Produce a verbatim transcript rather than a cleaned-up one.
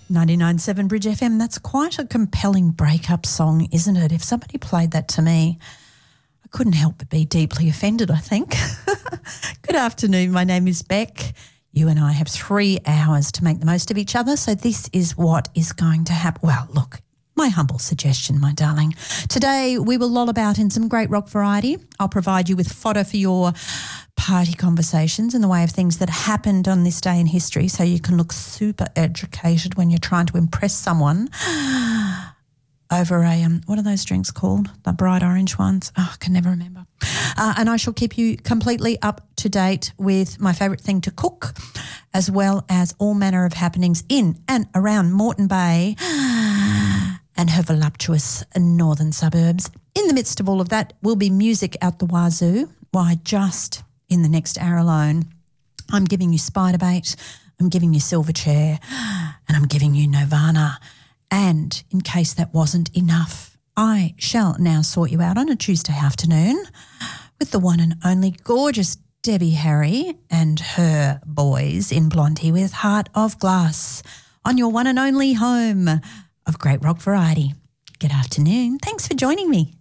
ninety-nine point seven Bridge F M, that's quite a compelling breakup song, isn't it? If somebody played that to me, I couldn't help but be deeply offended, I think. Good afternoon, my name is Beck. You and I have three hours to make the most of each other, so this is what is going to happen. Well, look, my humble suggestion, my darling. Today we will loll about in some great rock variety. I'll provide you with fodder for your party conversations in the way of things that happened on this day in history, so you can look super educated when you're trying to impress someone over a, um, what are those drinks called? The bright orange ones? Oh, I can never remember. Uh, and I shall keep you completely up to date with my favourite thing to cook, as well as all manner of happenings in and around Moreton Bay and her voluptuous northern suburbs. In the midst of all of that will be music out the wazoo. Why, just in the next hour alone, I'm giving you Spiderbait, I'm giving you Silverchair, and I'm giving you Nirvana. And in case that wasn't enough, I shall now sort you out on a Tuesday afternoon with the one and only gorgeous Debbie Harry and her boys in Blondie with Heart of Glass on your one and only home of great rock variety. Good afternoon. Thanks for joining me.